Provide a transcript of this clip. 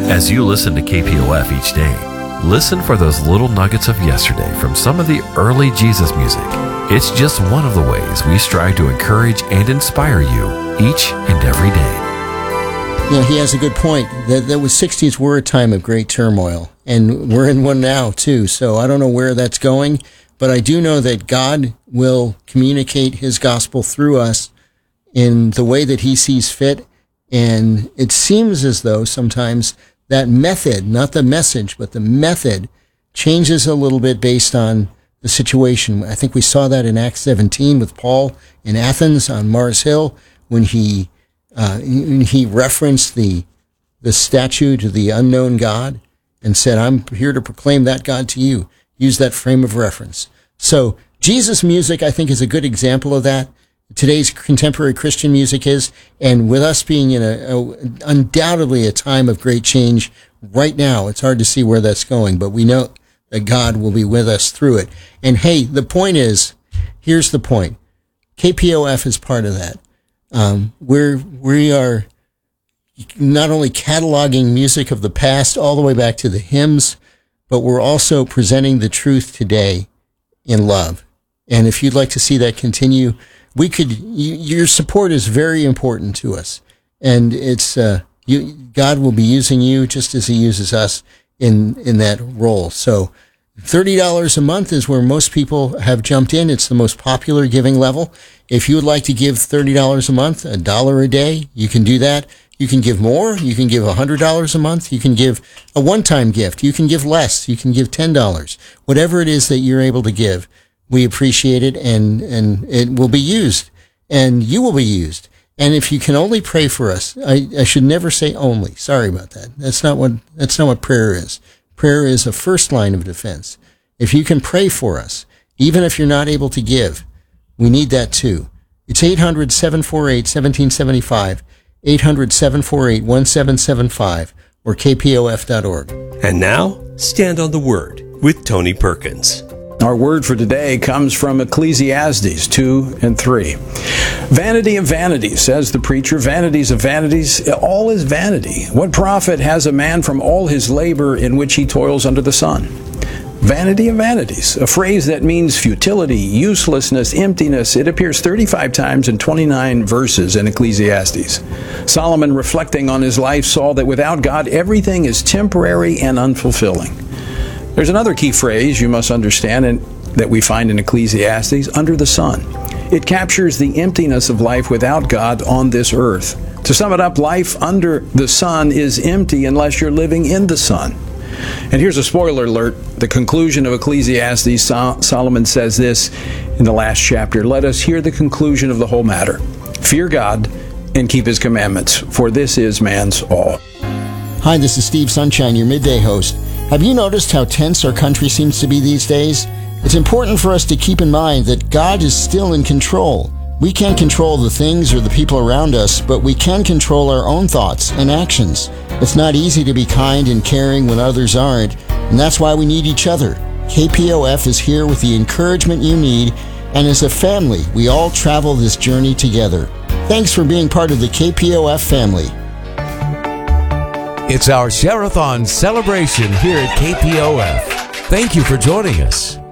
As you listen to KPOF each day, listen for those little nuggets of yesterday from some of the early Jesus music. It's just one of the ways we strive to encourage and inspire you each and every day. You know, he has a good point. The 60s were a time of great turmoil, and we're in one now, too. So I don't know where that's going, but I do know that God will communicate his gospel through us in the way that he sees fit. And it seems as though sometimes that method, not the message, but the method changes a little bit based on the situation. I think we saw that in Acts 17 with Paul in Athens on Mars Hill when he referenced the statue to the unknown God and said, I'm here to proclaim that God to you. Use that frame of reference. So Jesus music, I think, is a good example of that. Today's contemporary Christian music is, and with us being in undoubtedly a time of great change right now, it's hard to see where that's going, but we know that God will be with us through it. And hey, the point is, here's the point. KPOF is part of that. We are not only cataloging music of the past all the way back to the hymns, but we're also presenting the truth today in love. And if you'd like to see that continue, your support is very important to us. And it's, God will be using you just as he uses us in that role. So $30 a month is where most people have jumped in. It's the most popular giving level. If you would like to give $30 a month, $1 a day, you can do that. You can give more. You can give $100 a month. You can give a one-time gift. You can give less. You can give $10. Whatever it is that you're able to give, we appreciate it, and it will be used, and you will be used. And if you can only pray for us, I should never say only. Sorry about that. That's not what prayer is. Prayer is a first line of defense. If you can pray for us, even if you're not able to give, we need that too. It's 800-748-1775, 800-748-1775, or kpof.org. And now, Stand on the Word with Tony Perkins. Our word for today comes from Ecclesiastes 2 and 3. Vanity of vanities, says the preacher, vanities of vanities, all is vanity. What profit has a man from all his labor in which he toils under the sun? Vanity of vanities, a phrase that means futility, uselessness, emptiness. It appears 35 times in 29 verses in Ecclesiastes. Solomon, reflecting on his life, saw that without God, everything is temporary and unfulfilling. There's another key phrase you must understand and that we find in Ecclesiastes, under the sun. It captures the emptiness of life without God on this earth. To sum it up, life under the sun is empty unless you're living in the sun. And here's a spoiler alert. The conclusion of Ecclesiastes, Solomon says this in the last chapter. Let us hear the conclusion of the whole matter. Fear God and keep his commandments, for this is man's all. Hi, this is Steve Sunshine, your midday host. Have you noticed how tense our country seems to be these days? It's important for us to keep in mind that God is still in control. We can't control the things or the people around us, but we can control our own thoughts and actions. It's not easy to be kind and caring when others aren't, and that's why we need each other. KPOF is here with the encouragement you need, and as a family, we all travel this journey together. Thanks for being part of the KPOF family. It's our Share-a-thon celebration here at KPOF. Thank you for joining us.